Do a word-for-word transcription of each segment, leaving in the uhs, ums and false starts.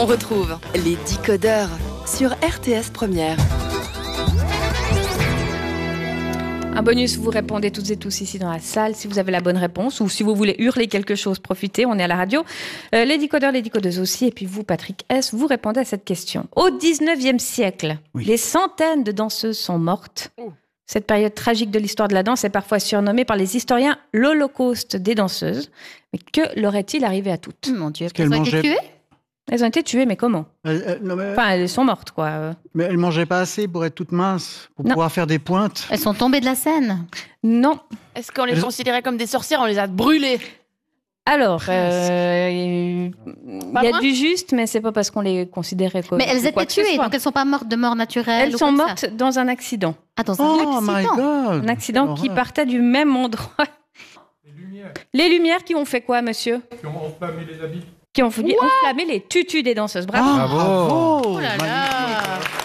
On retrouve les décodeurs sur R T S Première. Un bonus, vous répondez toutes et tous ici dans la salle si vous avez la bonne réponse ou si vous voulez hurler quelque chose, profitez, on est à la radio. Euh, les décodeurs, les décodeuses aussi. Et puis vous, Patrick S., vous répondez à cette question. Au dix-neuvième siècle, oui. des centaines de danseuses sont mortes. Oh. Cette période tragique de l'histoire de la danse est parfois surnommée par les historiens l'Holocauste des danseuses. Mais que leur est-il arrivé à toutes ? Mon Dieu, elles ont été tuées ? Elles ont été tuées, mais comment ? elles, elles, non, mais... Enfin, elles sont mortes, quoi. Mais elles ne mangeaient pas assez pour être toutes minces, pour non. pouvoir faire des pointes. Elles sont tombées de la scène ? Non. Est-ce qu'on les elles... considérait comme des sorcières ? On les a brûlées ? Alors, euh, il y a du juste, mais c'est pas parce qu'on les considérait comme. Mais elles étaient tuées, donc elles sont pas mortes de mort naturelle. Elles sont mortes ça. dans un accident. Ah, dans un oh accident. My God. Un accident qui partait du même endroit. Les lumières. Les lumières qui ont fait quoi, monsieur ? Qui ont enflammé les habits. Qui ont enflammé les tutus des danseuses. Bravo. Oh, bravo. Oh là là.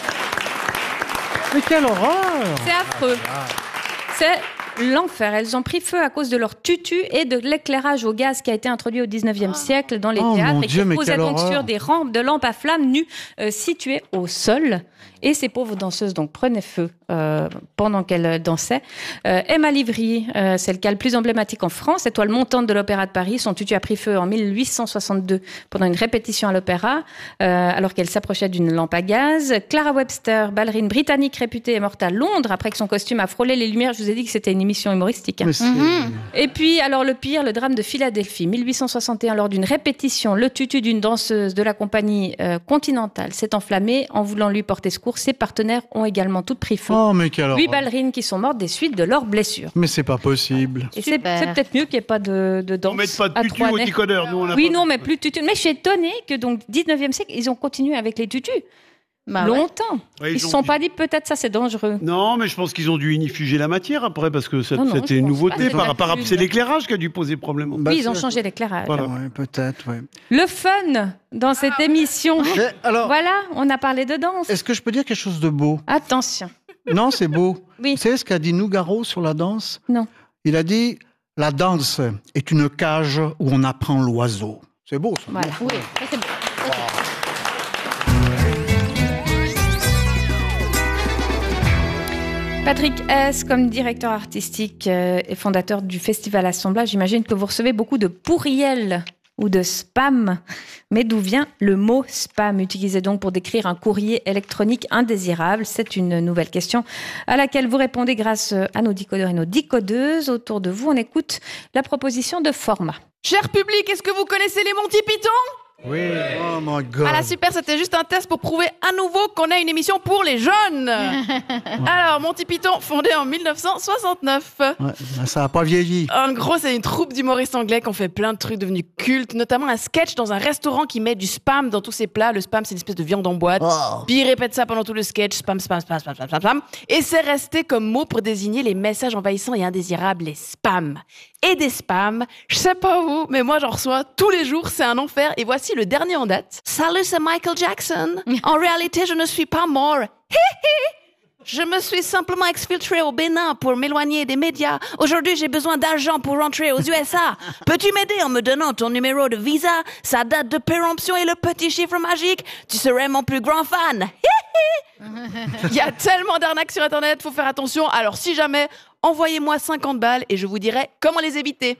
Mais quelle horreur. C'est affreux. Ah. C'est l'enfer. Elles ont pris feu à cause de leur tutu et de l'éclairage au gaz qui a été introduit au dix-neuvième siècle dans les oh, théâtres et Dieu, qui posait donc horreur. sur des rampes de lampes à flammes nues euh, situées au sol. Et ces pauvres danseuses donc prenaient feu euh, pendant qu'elles dansaient. Euh, Emma Livry, euh, c'est le cas le plus emblématique en France, étoile montante de l'Opéra de Paris. Son tutu a pris feu en mille huit cent soixante-deux pendant une répétition à l'Opéra, euh, alors qu'elle s'approchait d'une lampe à gaz. Clara Webster, ballerine britannique réputée, est morte à Londres après que son costume a frôlé les lumières. Je vous ai dit que c'était une émission humoristique. Hein. Mm-hmm. Et puis, alors le pire, le drame de Philadelphie, mille huit cent soixante et un, lors d'une répétition, le tutu d'une danseuse de la compagnie euh, Continentale s'est enflammé en voulant lui porter secours. Ses partenaires ont également toutes pris feu. Oh, mais quelle Huit ballerines qui sont mortes des suites de leurs blessures. Mais c'est pas possible. Et c'est, c'est peut-être mieux qu'il n'y ait pas de, de danse. On met pas de tutu au décodeur. Nous, on a oui, pas non, mais plus de tutu. Mais je suis étonnée que donc dix-neuvième siècle, ils ont continué avec les tutus. Bah longtemps. Ouais, ils ne se sont pas dit peut-être ça c'est dangereux. Non, mais je pense qu'ils ont dû inifuger la matière après parce que ça, non, non, c'était une nouveauté. Pas, par, par, c'est l'éclairage qui a dû poser problème. Bah, oui, ils ont changé l'éclairage. Voilà. Ouais, peut-être, ouais. Le fun dans cette ah, émission. Mais, alors, voilà, on a parlé de danse. Est-ce que je peux dire quelque chose de beau ? Attention. Non, c'est beau. Oui. Vous savez ce qu'a dit Nougaro sur la danse ? Non. Il a dit « La danse est une cage où on apprend l'oiseau ». C'est beau, ça. Voilà. Oui, ça c'est beau. Ça, c'est beau. Patrick S., comme directeur artistique et fondateur du Festival Assemblage, j'imagine que vous recevez beaucoup de pourriels ou de spam. Mais d'où vient le mot spam, utilisé donc pour décrire un courrier électronique indésirable ? C'est une nouvelle question à laquelle vous répondez grâce à nos décodeurs et nos décodeuses. Autour de vous, on écoute la proposition de format. Cher public, est-ce que vous connaissez les Monty Python ? Oui. Oh my God. Ah là, super, c'était juste un test pour prouver à nouveau qu'on a une émission pour les jeunes. Alors, Monty Python, fondé en mille neuf cent soixante-neuf. Ouais, ça n'a pas vieilli. En gros, c'est une troupe d'humoristes anglais qui ont fait plein de trucs devenus cultes, notamment un sketch dans un restaurant qui met du spam dans tous ses plats. Le spam, c'est une espèce de viande en boîte. Oh. Puis ils répètent ça pendant tout le sketch, spam, spam, spam, spam, spam, spam, spam. Et c'est resté comme mot pour désigner les messages envahissants et indésirables, les spams. Et des spams, je sais pas vous, mais moi j'en reçois tous les jours, c'est un enfer. Et voici le dernier en date. Salut, c'est Michael Jackson. En réalité, je ne suis pas mort. Je me suis simplement exfiltré au Bénin pour m'éloigner des médias. Aujourd'hui, j'ai besoin d'argent pour rentrer aux U S A. Peux-tu m'aider en me donnant ton numéro de visa, sa date de péremption et le petit chiffre magique ? Tu serais mon plus grand fan. Il y a tellement d'arnaques sur Internet, faut faire attention. Alors si jamais, envoyez-moi cinquante balles et je vous dirai comment les éviter.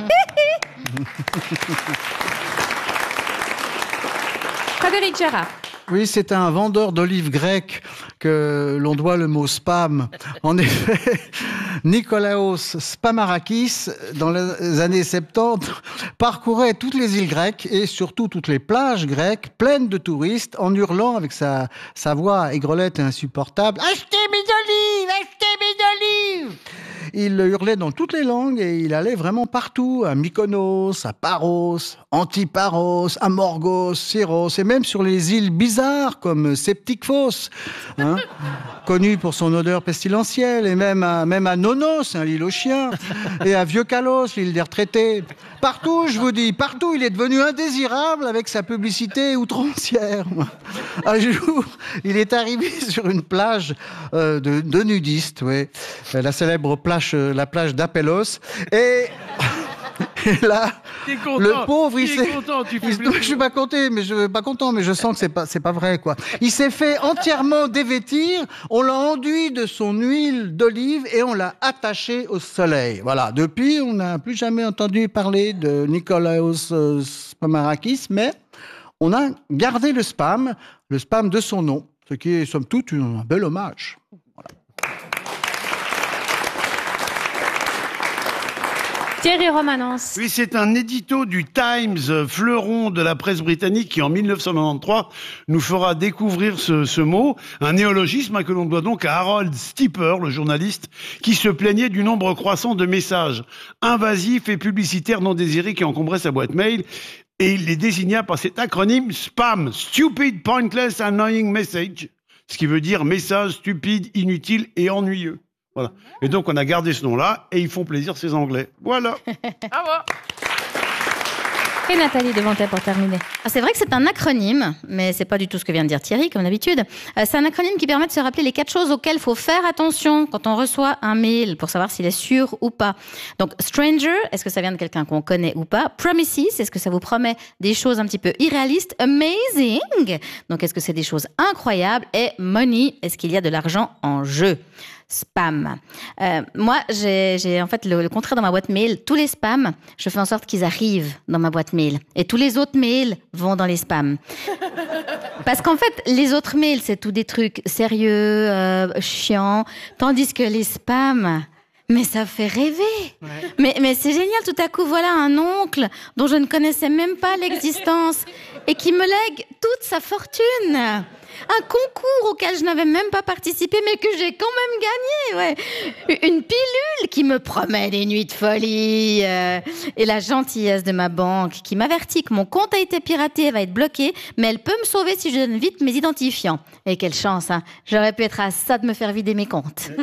Frédéric Gérard. Oui, c'est un vendeur d'olives grecques que l'on doit le mot spam. En effet, Nikolaos Spamarakis, dans les années soixante-dix, parcourait toutes les îles grecques et surtout toutes les plages grecques pleines de touristes en hurlant avec sa, sa voix aigrelette et insupportable « Achetez mes olives! Achetez mes olives !» Il hurlait dans toutes les langues et il allait vraiment partout, à Mykonos, à Paros, Antiparos, à Morgos, Syros et même sur les îles bizarres comme Septikphos, hein, connu pour son odeur pestilentielle, et même à, même à Nonos, hein, l'île aux chiens, et à Vieux-Calos, l'île des retraités. Partout, je vous dis, partout, il est devenu indésirable avec sa publicité outrancière. Un jour, il est arrivé sur une plage euh, de, de nudistes, ouais, la célèbre plage, la plage d'Apellos, et Et là, T'es content, le pauvre, il t'es s'est... content, tu fais il- plaisir. Je suis pas content, mais je pas content, mais je sens que c'est pas, c'est pas vrai, quoi. Il s'est fait entièrement dévêtir. On l'a enduit de son huile d'olive et on l'a attaché au soleil. Voilà. Depuis, on n'a plus jamais entendu parler de Nikolaos euh, Spamarakis, mais on a gardé le spam, le spam de son nom, ce qui est somme toute un bel hommage. Thierry Romanens. Oui, c'est un édito du Times, fleuron de la presse britannique, qui en dix-neuf cent quatre-vingt-treize nous fera découvrir ce, ce mot, un néologisme hein, que l'on doit donc à Harold Stipper, le journaliste, qui se plaignait du nombre croissant de messages invasifs et publicitaires non désirés qui encombraient sa boîte mail. Et il les désigna par cet acronyme SPAM, Stupid, Pointless, Annoying Message, ce qui veut dire message stupide, inutile et ennuyeux. Voilà. Et donc, on a gardé ce nom-là, et ils font plaisir, ces Anglais. Voilà. Bravo. Et Nathalie Devantet pour terminer. Ah, c'est vrai que c'est un acronyme, mais c'est pas du tout ce que vient de dire Thierry, comme d'habitude. Euh, c'est un acronyme qui permet de se rappeler les quatre choses auxquelles il faut faire attention quand on reçoit un mail pour savoir s'il est sûr ou pas. Donc, stranger, est-ce que ça vient de quelqu'un qu'on connaît ou pas? Promises, est-ce que ça vous promet des choses un petit peu irréalistes? Amazing, donc est-ce que c'est des choses incroyables? Et money, est-ce qu'il y a de l'argent en jeu? Spam. Euh, moi, j'ai, j'ai en fait le, le contraire dans ma boîte mail. Tous les spams, je fais en sorte qu'ils arrivent dans ma boîte mail. Et tous les autres mails vont dans les spams. Parce qu'en fait, les autres mails, c'est tout des trucs sérieux, euh, chiants. Tandis que les spams... Mais ça fait rêver. Ouais. Mais, mais c'est génial, tout à coup, voilà un oncle dont je ne connaissais même pas l'existence et qui me lègue toute sa fortune. Un concours auquel je n'avais même pas participé, mais que j'ai quand même gagné. Ouais. Une pilule qui me promet des nuits de folie. Euh, et la gentillesse de ma banque qui m'avertit que mon compte a été piraté et va être bloqué, mais elle peut me sauver si je donne vite mes identifiants. Et quelle chance, hein. J'aurais pu être à ça de me faire vider mes comptes.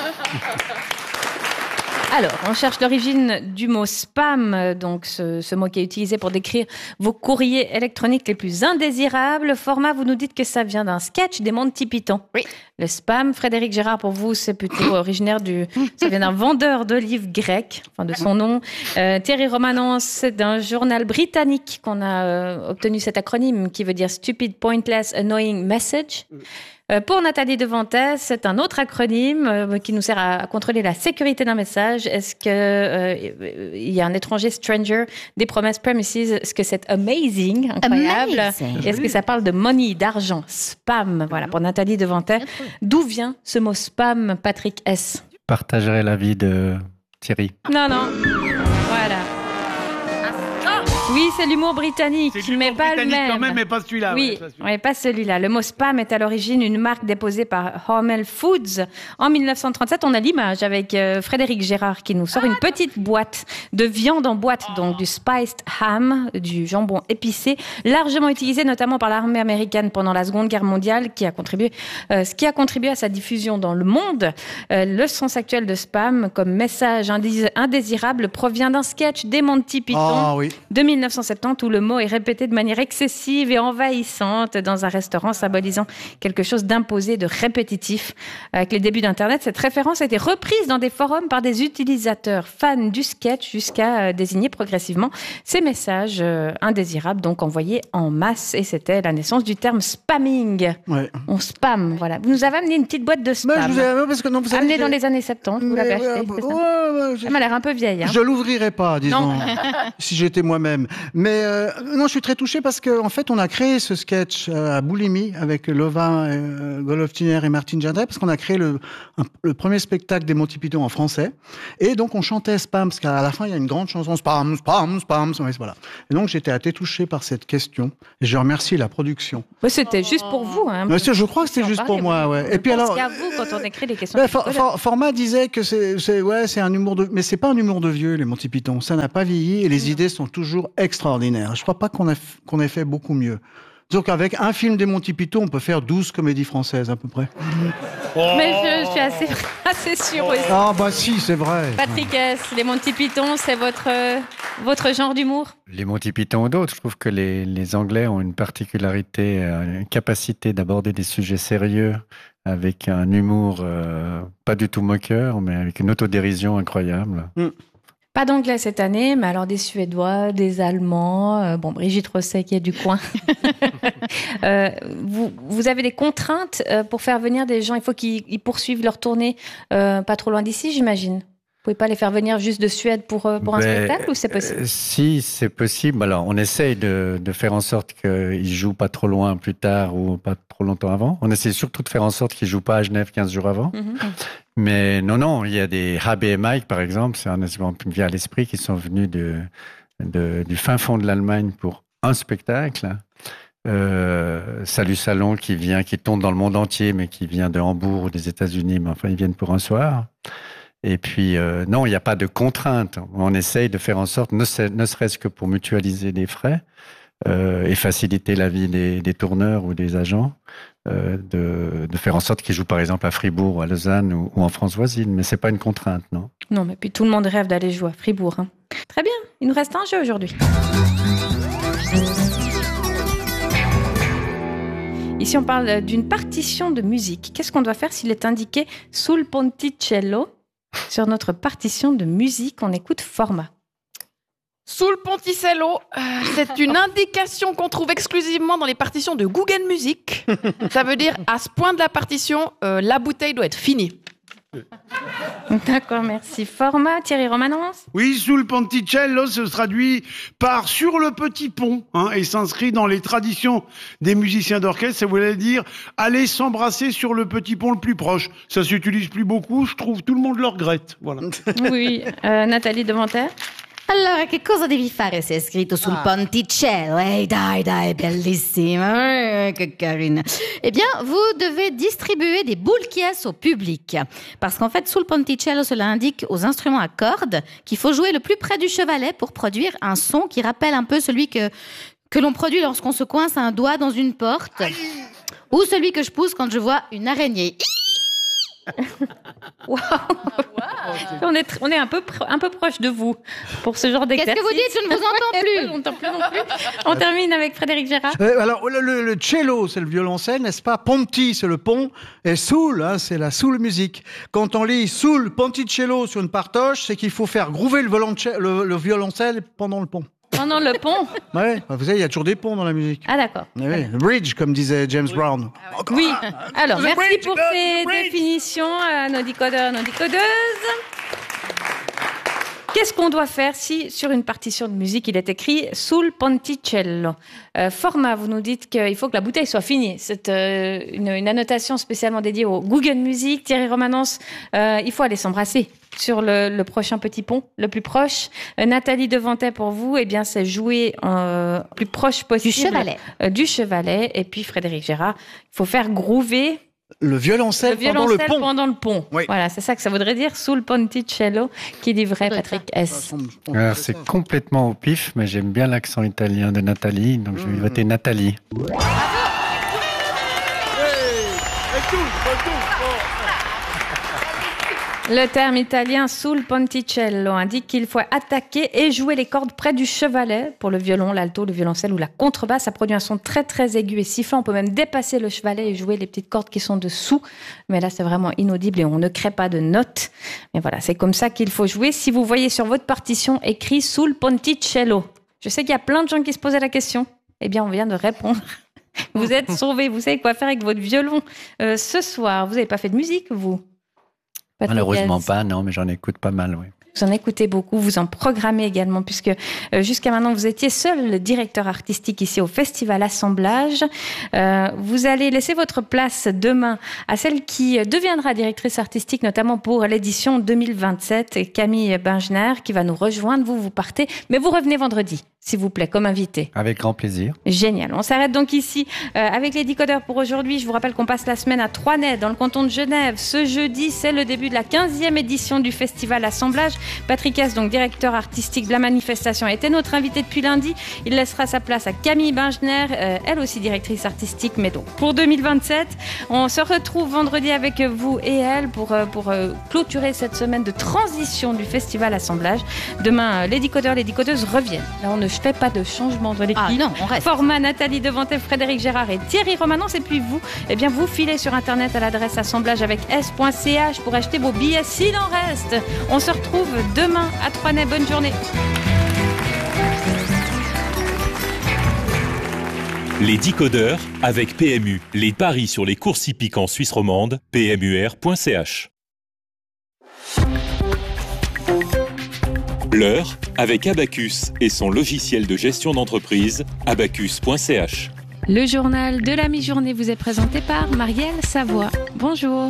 Alors, on cherche l'origine du mot spam, donc ce, ce mot qui est utilisé pour décrire vos courriers électroniques les plus indésirables. Format, vous nous dites que ça vient d'un sketch des Monty Python. Oui. Le spam, Frédéric Gérard, pour vous, c'est plutôt originaire du... Ça vient d'un vendeur d'olives grec, enfin de son nom. Euh, Thierry Romanens, c'est d'un journal britannique qu'on a euh, obtenu cet acronyme qui veut dire Stupid, Pointless, Annoying Message. Euh, pour Nathalie Devantet, c'est un autre acronyme euh, qui nous sert à, à contrôler la sécurité d'un message. Est-ce que euh, il y a un étranger stranger, des promesses premises? Est-ce que c'est amazing, incroyable? Amazing. Est-ce que ça parle de money, d'argent, spam? Voilà, pour Nathalie Devantet. D'où vient ce mot spam, Patrick S? Partagerai l'avis de Thierry. Non, non. Voilà. Oui, c'est l'humour britannique, C'est l'humour mais pas le britannique même. quand même, mais pas celui-là. Oui, ouais, pas celui-là. ouais, pas celui-là. Le mot spam est à l'origine une marque déposée par Hormel Foods en dix-neuf cent trente-sept. On a l'image avec euh, Frédéric Gérard qui nous sort une petite boîte de viande en boîte, donc du spiced ham, du jambon épicé, largement utilisé notamment par l'armée américaine pendant la Seconde Guerre mondiale, qui a contribué, euh, ce qui a contribué à sa diffusion dans le monde. Euh, le sens actuel de spam comme message indés- indésirable provient d'un sketch des Monty Python. Ah oui. De mille neuf cent soixante-dix, où le mot est répété de manière excessive et envahissante dans un restaurant, symbolisant quelque chose d'imposé, de répétitif. Avec les débuts d'Internet, cette référence a été reprise dans des forums par des utilisateurs fans du sketch jusqu'à euh, désigner progressivement ces messages euh, indésirables, donc envoyés en masse. Et c'était la naissance du terme spamming. Ouais. On spam, voilà. Vous nous avez amené une petite boîte de spam. Mais je vous ai, parce que non, vous savez, Amenée j'ai- dans les années soixante-dix, vous Mais, l'avez ouais, acheté, c'est ça? ouais, ouais, j'ai- Elle m'a l'air un peu vieille. Hein. Je l'ouvrirai pas, disons, Non. si j'étais moi-même. Mais euh, non, je suis très touché parce qu'en en fait, on a créé ce sketch euh, à Boulimie avec Lovin, euh, Golov-Tiner et Martine Jadret, parce qu'on a créé le, un- le premier spectacle des Monty Python en français. Et donc, on chantait Spam, parce qu'à la fin, il y a une grande chanson Spam, Spam, Spam. Voilà. Et donc, j'étais assez touché par cette question. Et je remercie la production. Ouais, c'était juste pour vous. Hein. Mais c'est- je crois que c'était En juste pour parler, moi, vous. ouais. On Et puis pense alors. qu'à vous quand on écrit des questions. Ouais, for, for, format disait que c'est, c'est, ouais, c'est un humour de, mais c'est pas un humour de vieux, les Monty Python. Ça n'a pas vieilli et les idées sont toujours extraordinaires. Je crois pas qu'on a, qu'on ait fait beaucoup mieux. Donc avec un film des Monty Python, on peut faire douze comédies françaises à peu près. Mais je, je suis assez, assez sûre aussi. Ah bah si, c'est vrai. Patrick S, les Monty Python, c'est votre, euh, votre genre d'humour? Les Monty Python ou d'autres, je trouve que les, les Anglais ont une particularité, euh, une capacité d'aborder des sujets sérieux avec un humour euh, pas du tout moqueur, mais avec une autodérision incroyable. Mm. Pas d'anglais cette année, mais alors des Suédois, des Allemands, euh, bon, Brigitte Rosset qui est du coin. euh, vous, vous avez des contraintes euh, pour faire venir des gens, il faut qu'ils ils poursuivent leur tournée euh, pas trop loin d'ici, j'imagine. Vous pouvez pas les faire venir juste de Suède pour, pour un Ben, spectacle ou c'est possible? euh, Si, c'est possible. Alors, on essaye de, de faire en sorte qu'ils jouent pas trop loin plus tard ou pas trop longtemps avant. On essaie surtout de faire en sorte qu'ils jouent pas à Genève quinze jours avant. Mm-hmm. Mais non, non, il y a des H B et Mike, par exemple, c'est un instrument qui me vient à l'esprit, qui sont venus de, de, du fin fond de l'Allemagne pour un spectacle. Euh, Salut Salon qui vient, qui tombe dans le monde entier, mais qui vient de Hambourg ou des États-Unis, mais enfin, ils viennent pour un soir. Et puis, euh, non, il n'y a pas de contrainte. On essaye de faire en sorte, ne, ne serait-ce que pour mutualiser les frais euh, et faciliter la vie des, des tourneurs ou des agents, euh, de, de faire en sorte qu'ils jouent par exemple à Fribourg ou à Lausanne ou, ou en France voisine. Mais ce n'est pas une contrainte, non. Non, mais puis tout le monde rêve d'aller jouer à Fribourg. Hein. Très bien, il nous reste un jeu aujourd'hui. Ici, on parle d'une partition de musique. Qu'est-ce qu'on doit faire s'il est indiqué sul ponticello? Sur notre partition de musique, on écoute format. Sul ponticello, euh, c'est une indication qu'on trouve exclusivement dans les partitions de Google Music. Ça veut dire, à ce point de la partition, euh, la bouteille doit être finie. D'accord, merci. Format, Thierry Romanence? Oui, sul ponticello se traduit par sur le petit pont hein, et s'inscrit dans les traditions des musiciens d'orchestre. Ça voulait dire aller s'embrasser sur le petit pont le plus proche. Ça s'utilise plus beaucoup, je trouve tout le monde le regrette. Voilà. Oui, euh, Nathalie Devanter? Allora, che cosa devi fare se è scritto sul Ah. ponticello? Ehi, dai, dai, bellissima, eh, che carina. Eh bien, vous devez distribuer des boules qui au public. Parce qu'en fait, sul ponticello, cela indique aux instruments à cordes qu'il faut jouer le plus près du chevalet pour produire un son qui rappelle un peu celui que, que l'on produit lorsqu'on se coince un doigt dans une porte. Ou celui que je pousse quand je vois une araignée. Wow. On est, tr- on est un, peu pr- un peu proche de vous pour ce genre Qu'est-ce d'exercice. que vous dites? Je ne vous entends plus. On n'entend plus non plus. On termine avec Frédéric Gérard. Euh, alors, le, le- le cello, c'est le violoncelle, n'est-ce pas? Ponti, c'est le pont. Et soul, hein, c'est la soul musique. Quand on lit soul ponticello sur une partoche, c'est qu'il faut faire groover le, violonce- le, le violoncelle pendant le pont. Pendant le pont. Ouais, vous savez, il y a toujours des ponts dans la musique. Ah d'accord. Eh oui, le bridge, comme disait James Brown. Oui. Alors, The merci bridge, pour the ces bridge. définitions à nos décodeurs, nos décodeuses. Qu'est-ce qu'on doit faire si, sur une partition de musique, il est écrit sul ponticello? euh, Format, vous nous dites qu'il faut que la bouteille soit finie. C'est euh, une, une annotation spécialement dédiée au Google Music. Thierry Romanence, euh, il faut aller s'embrasser sur le, le prochain petit pont, le plus proche. Euh, Nathalie Devantet, pour vous, eh bien, c'est jouer euh, plus proche possible Du chevalet. euh, du chevalet. Et puis Frédéric Gérard, il faut faire groover Le violoncelle, le violoncelle pendant le pont. pendant le pont. Oui. Voilà, c'est ça que ça voudrait dire, sul ponticello, qui dit vrai, Patrick S. Alors, c'est complètement au pif, mais j'aime bien l'accent italien de Nathalie, donc je vais voter Nathalie. Le terme italien sul ponticello indique qu'il faut attaquer et jouer les cordes près du chevalet. Pour le violon, l'alto, le violoncelle ou la contrebasse, ça produit un son très très aigu et sifflant. On peut même dépasser le chevalet et jouer les petites cordes qui sont dessous. Mais là, c'est vraiment inaudible et on ne crée pas de notes. Mais voilà, c'est comme ça qu'il faut jouer. Si vous voyez sur votre partition écrit sul ponticello, je sais qu'il y a plein de gens qui se posaient la question. Eh bien, on vient de répondre. Vous êtes sauvés. Vous savez quoi faire avec votre violon euh, ce soir. Vous n'avez pas fait de musique, vous? Patrick Malheureusement S. pas, non, mais j'en écoute pas mal, oui. Vous en écoutez beaucoup, vous en programmez également, puisque euh, jusqu'à maintenant, vous étiez seul le directeur artistique ici au Festival Assemblage. Euh, vous allez laisser votre place demain à celle qui deviendra directrice artistique, notamment pour l'édition deux mille vingt-sept, Camille Bengener, qui va nous rejoindre. Vous, vous partez, mais vous revenez vendredi, s'il vous plaît, comme invité. Avec grand plaisir. Génial. On s'arrête donc ici euh, avec les décodeurs pour aujourd'hui. Je vous rappelle qu'on passe la semaine à Troisnay, dans le canton de Genève. Ce jeudi, c'est le début de la quinzième édition du Festival Assemblage. Patrick S, donc directeur artistique de la manifestation, était notre invité depuis lundi. Il laissera sa place à Camille Bengener, euh, elle aussi directrice artistique, mais donc pour deux mille vingt-sept. On se retrouve vendredi avec vous et elle pour, euh, pour euh, clôturer cette semaine de transition du Festival Assemblage. Demain, euh, les décodeurs, les décodeuses reviennent. Là, on ne fait pas de changement de l'équipe. Ah non, on reste. Format, Nathalie Devantet, Frédéric Gérard et Thierry Romanence. Et puis vous, eh bien, vous filez sur Internet à l'adresse assemblage avec s point c h pour acheter vos billets s'il en reste. On se retrouve demain à Troisnay. Bonne journée. Les décodeurs avec P M U. Les paris sur les courses hippiques en Suisse romande, p m u r point c h. L'heure avec Abacus et son logiciel de gestion d'entreprise, abacus point c h. Le journal de la mi-journée vous est présenté par Marielle Savoie. Bonjour.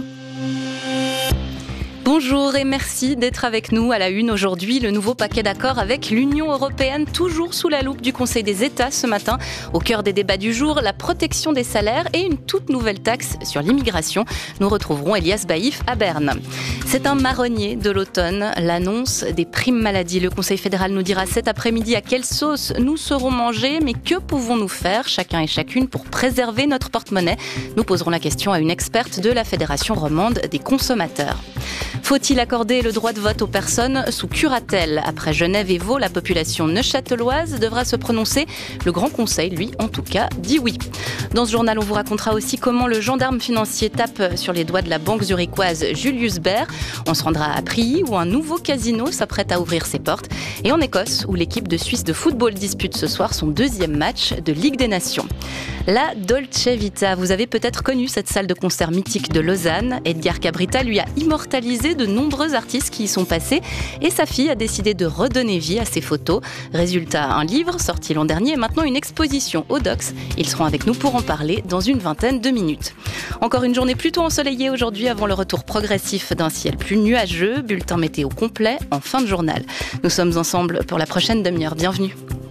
Bonjour et merci d'être avec nous à la une aujourd'hui. Le nouveau paquet d'accords avec l'Union européenne, toujours sous la loupe du Conseil des États ce matin. Au cœur des débats du jour, la protection des salaires et une toute nouvelle taxe sur l'immigration. Nous retrouverons Elias Baïf à Berne. C'est un marronnier de l'automne, l'annonce des primes maladie. Le Conseil fédéral nous dira cet après-midi à quelle sauce nous serons mangés, mais que pouvons-nous faire, chacun et chacune, pour préserver notre porte-monnaie ? Nous poserons la question à une experte de la Fédération romande des consommateurs. Faut-il accorder le droit de vote aux personnes sous curatelle ? Après Genève et Vaud, la population neuchâteloise devra se prononcer. Le Grand Conseil, lui, en tout cas, dit oui. Dans ce journal, on vous racontera aussi comment le gendarme financier tape sur les doigts de la banque zurichoise Julius Baer. On se rendra à Prilly, où un nouveau casino s'apprête à ouvrir ses portes. Et en Écosse, où l'équipe de Suisse de football dispute ce soir son deuxième match de Ligue des Nations. La Dolce Vita, vous avez peut-être connu cette salle de concert mythique de Lausanne. Edgar Cabrita lui a immortalisé de nombreux artistes qui y sont passés et sa fille a décidé de redonner vie à ses photos. Résultat, un livre sorti l'an dernier et maintenant une exposition au Dox. Ils seront avec nous pour en parler dans une vingtaine de minutes. Encore une journée plutôt ensoleillée aujourd'hui avant le retour progressif d'un ciel plus nuageux. Bulletin météo complet en fin de journal. Nous sommes ensemble pour la prochaine demi-heure. Bienvenue.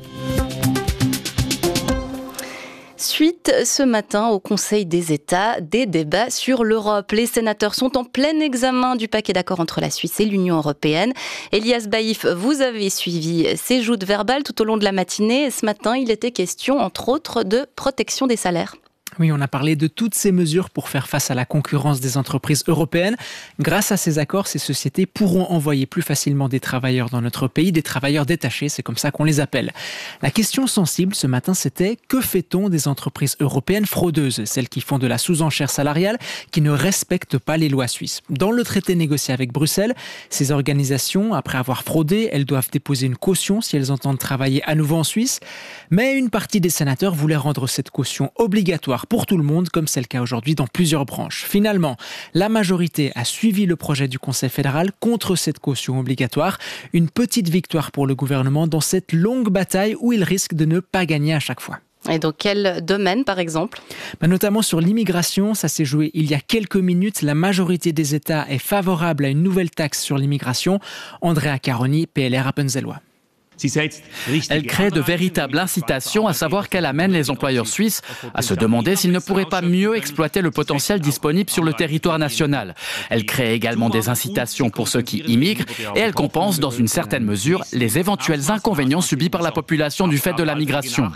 Suite ce matin au Conseil des États, des débats sur l'Europe. Les sénateurs sont en plein examen du paquet d'accords entre la Suisse et l'Union européenne. Elias Baïf, vous avez suivi ces joutes verbales tout au long de la matinée. Et ce matin, il était question, entre autres, de protection des salaires. Oui, on a parlé de toutes ces mesures pour faire face à la concurrence des entreprises européennes. Grâce à ces accords, ces sociétés pourront envoyer plus facilement des travailleurs dans notre pays, des travailleurs détachés, c'est comme ça qu'on les appelle. La question sensible ce matin, c'était que fait-on des entreprises européennes fraudeuses, celles qui font de la sous-enchère salariale, qui ne respectent pas les lois suisses. Dans le traité négocié avec Bruxelles, ces organisations, après avoir fraudé, elles doivent déposer une caution si elles entendent travailler à nouveau en Suisse. Mais une partie des sénateurs voulait rendre cette caution obligatoire pour tout le monde, comme c'est le cas aujourd'hui dans plusieurs branches. Finalement, la majorité a suivi le projet du Conseil fédéral contre cette caution obligatoire. Une petite victoire pour le gouvernement dans cette longue bataille où il risque de ne pas gagner à chaque fois. Et dans quel domaine, par exemple ? Bah notamment sur l'immigration, ça s'est joué il y a quelques minutes. La majorité des États est favorable à une nouvelle taxe sur l'immigration. Andrea Caroni, P L R Appenzellois. Elle crée de véritables incitations, à savoir qu'elle amène les employeurs suisses à se demander s'ils ne pourraient pas mieux exploiter le potentiel disponible sur le territoire national. Elle crée également des incitations pour ceux qui immigrent et elle compense dans une certaine mesure les éventuels inconvénients subis par la population du fait de la migration.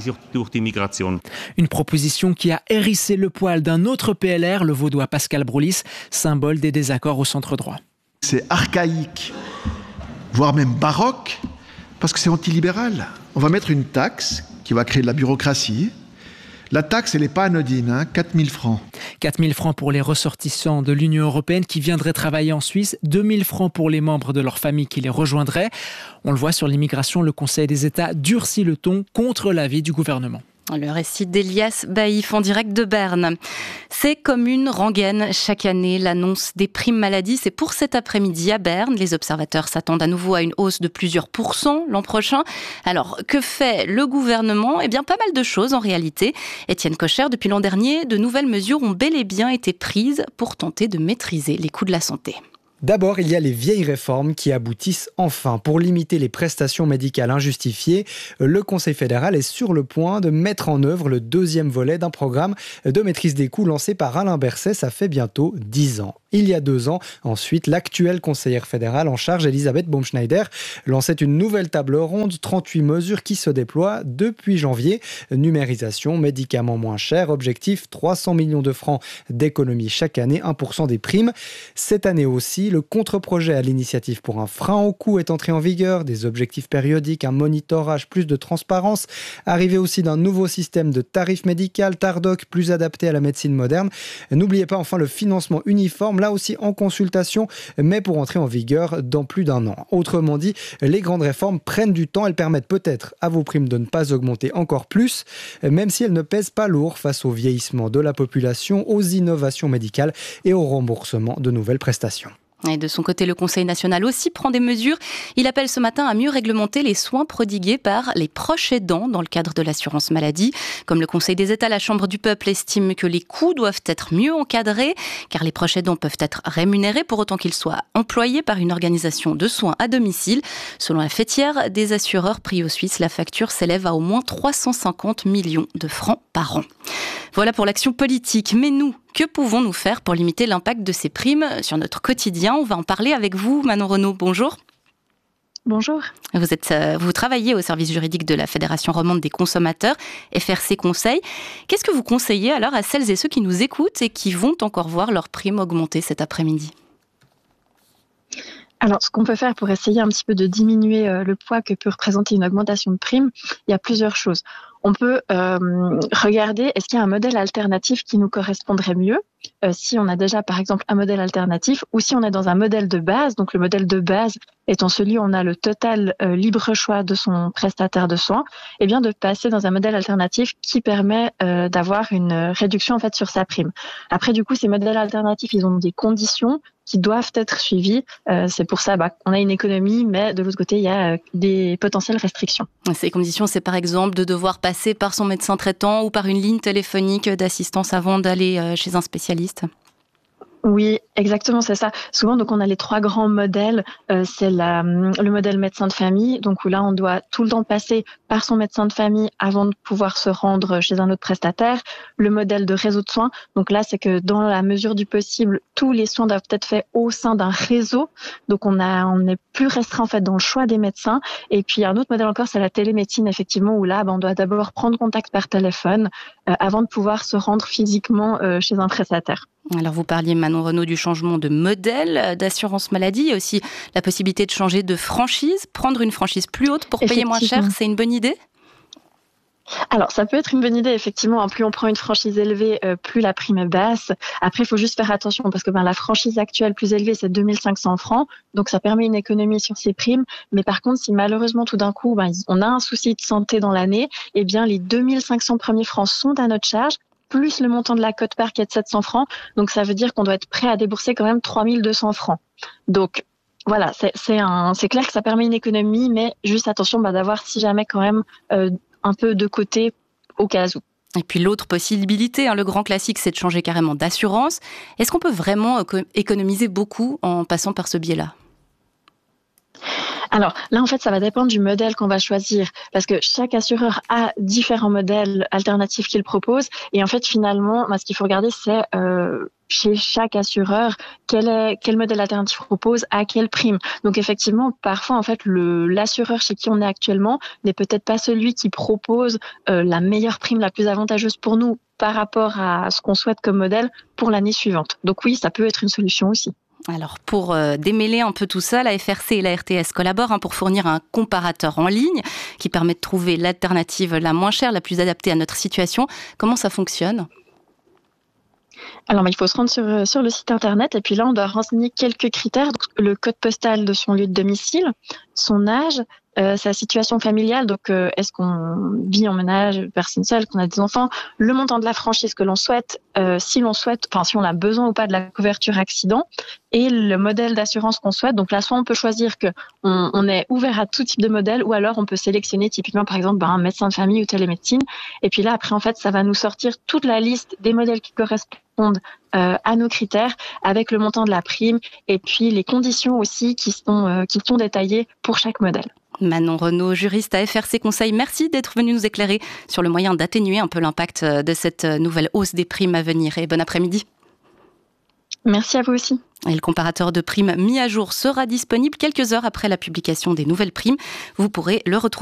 Une proposition qui a hérissé le poil d'un autre P L R, le vaudois Pascal Broulis, symbole des désaccords au centre droit. C'est archaïque, voire même baroque. Parce que c'est antilibéral. On va mettre une taxe qui va créer de la bureaucratie. La taxe, elle n'est pas anodine, hein, quatre mille francs. quatre mille francs pour les ressortissants de l'Union européenne qui viendraient travailler en Suisse, deux mille francs pour les membres de leur famille qui les rejoindraient. On le voit sur l'immigration, le Conseil des États durcit le ton contre l'avis du gouvernement. Le récit d'Elias Baïf en direct de Berne. C'est comme une rengaine chaque année. L'annonce des primes maladie, c'est pour cet après-midi à Berne. Les observateurs s'attendent à nouveau à une hausse de plusieurs pourcents l'an prochain. Alors, que fait le gouvernement ? Eh bien, pas mal de choses en réalité. Étienne Kocher, depuis l'an dernier, de nouvelles mesures ont bel et bien été prises pour tenter de maîtriser les coûts de la santé. D'abord, il y a les vieilles réformes qui aboutissent enfin. Pour limiter les prestations médicales injustifiées, le Conseil fédéral est sur le point de mettre en œuvre le deuxième volet d'un programme de maîtrise des coûts lancé par Alain Berset. Ça fait bientôt dix ans. Il y a deux ans, ensuite, l'actuelle conseillère fédérale en charge, Elisabeth Baumschneider, lançait une nouvelle table ronde, trente-huit mesures qui se déploient depuis janvier. Numérisation, médicaments moins chers, objectif trois cents millions de francs d'économie chaque année, un pour cent des primes. Cette année aussi, le contre-projet à l'initiative pour un frein au coût est entré en vigueur, des objectifs périodiques, un monitorage, plus de transparence, arrivée aussi d'un nouveau système de tarif médical, Tardoc, plus adapté à la médecine moderne. N'oubliez pas enfin le financement uniforme. réforme là aussi en consultation, mais pour entrer en vigueur dans plus d'un an. Autrement dit, les grandes réformes prennent du temps. Elles permettent peut-être à vos primes de ne pas augmenter encore plus, même si elles ne pèsent pas lourd face au vieillissement de la population, aux innovations médicales et au remboursement de nouvelles prestations. Et de son côté, le Conseil national aussi prend des mesures. Il appelle ce matin à mieux réglementer les soins prodigués par les proches aidants dans le cadre de l'assurance maladie. Comme le Conseil des États, la Chambre du peuple estime que les coûts doivent être mieux encadrés, car les proches aidants peuvent être rémunérés pour autant qu'ils soient employés par une organisation de soins à domicile. Selon la fêtière des assureurs Prio Suisse, la facture s'élève à au moins trois cent cinquante millions de francs par an. Voilà pour l'action politique. Mais nous, que pouvons-nous faire pour limiter l'impact de ces primes sur notre quotidien ? On va en parler avec vous, Manon Renaud. Bonjour. Bonjour. Vous, êtes, vous travaillez au service juridique de la Fédération romande des consommateurs, F R C Conseil. Qu'est-ce que vous conseillez alors à celles et ceux qui nous écoutent et qui vont encore voir leurs primes augmenter cet après-midi ? Alors, ce qu'on peut faire pour essayer un petit peu de diminuer euh, le poids que peut représenter une augmentation de prime, il y a plusieurs choses. On peut euh, regarder, est-ce qu'il y a un modèle alternatif qui nous correspondrait mieux, euh, si on a déjà par exemple un modèle alternatif, ou si on est dans un modèle de base. Donc le modèle de base étant celui où on a le total euh, libre choix de son prestataire de soins, et bien de passer dans un modèle alternatif qui permet euh, d'avoir une réduction en fait sur sa prime. Après du coup, ces modèles alternatifs, ils ont des conditions qui doivent être suivies. Euh, c'est pour ça bah, qu'on a une économie, mais de l'autre côté, il y a euh, des potentielles restrictions. Ces conditions, c'est par exemple de devoir passer par son médecin traitant ou par une ligne téléphonique d'assistance avant d'aller chez un spécialiste. Oui, exactement, c'est ça. Souvent, donc, on a les trois grands modèles. Euh, c'est la, le modèle médecin de famille, donc où là, on doit tout le temps passer par son médecin de famille avant de pouvoir se rendre chez un autre prestataire. Le modèle de réseau de soins, donc là, c'est que dans la mesure du possible, tous les soins doivent être faits au sein d'un réseau. Donc, on a, on est plus restreint en fait dans le choix des médecins. Et puis, un autre modèle encore, c'est la télémédecine, effectivement, où là, ben, on doit d'abord prendre contact par téléphone euh, avant de pouvoir se rendre physiquement euh, chez un prestataire. Alors vous parliez, Manon Renaud, du changement de modèle d'assurance maladie. Il y a aussi la possibilité de changer de franchise, prendre une franchise plus haute pour payer moins cher. C'est une bonne idée ? Alors, ça peut être une bonne idée, effectivement. Plus on prend une franchise élevée, euh, plus la prime est basse. Après, il faut juste faire attention parce que ben, la franchise actuelle plus élevée, c'est deux mille cinq cents francs. Donc, ça permet une économie sur ces primes. Mais par contre, si malheureusement, tout d'un coup, ben, on a un souci de santé dans l'année, eh bien, les deux mille cinq cents premiers francs sont à notre charge, plus le montant de la quote-part qui est de sept cents francs. Donc, ça veut dire qu'on doit être prêt à débourser quand même trois mille deux cents francs. Donc, voilà, c'est, c'est, un, c'est clair que ça permet une économie, mais juste attention bah, d'avoir, si jamais, quand même euh, un peu de côté au cas où. Et puis l'autre possibilité, hein, le grand classique, c'est de changer carrément d'assurance. Est-ce qu'on peut vraiment économiser beaucoup en passant par ce biais-là ? Alors là, en fait, ça va dépendre du modèle qu'on va choisir parce que chaque assureur a différents modèles alternatifs qu'il propose. Et en fait, finalement, bah, ce qu'il faut regarder, c'est euh, chez chaque assureur quel, est, quel modèle alternatif propose, à quelle prime. Donc effectivement, parfois, en fait, le, l'assureur chez qui on est actuellement n'est peut-être pas celui qui propose euh, la meilleure prime, la plus avantageuse pour nous par rapport à ce qu'on souhaite comme modèle pour l'année suivante. Donc oui, ça peut être une solution aussi. Alors pour euh, démêler un peu tout ça, la F R C et la R T S collaborent hein, pour fournir un comparateur en ligne qui permet de trouver l'alternative la moins chère, la plus adaptée à notre situation. Comment ça fonctionne ? Alors, il faut se rendre sur, sur le site internet et puis là, on doit renseigner quelques critères. Donc, le code postal de son lieu de domicile, son âge, euh, sa situation familiale. Donc, euh, est-ce qu'on vit en ménage, personne seule, qu'on a des enfants, le montant de la franchise que l'on souhaite, euh, si l'on souhaite, enfin, si on a besoin ou pas de la couverture accident et le modèle d'assurance qu'on souhaite. Donc là, soit on peut choisir que on, on est ouvert à tout type de modèle ou alors on peut sélectionner typiquement, par exemple, ben, un médecin de famille ou télémédecine. Et puis là, après, en fait, ça va nous sortir toute la liste des modèles qui correspondent euh, à nos critères avec le montant de la prime et puis les conditions aussi qui sont, euh, qui sont détaillées pour chaque modèle. Manon Renaud, juriste à F R C Conseil, merci d'être venue nous éclairer sur le moyen d'atténuer un peu l'impact de cette nouvelle hausse des primes à venir. Et bon après-midi. Merci à vous aussi. Et le comparateur de primes mis à jour sera disponible quelques heures après la publication des nouvelles primes. Vous pourrez le retrouver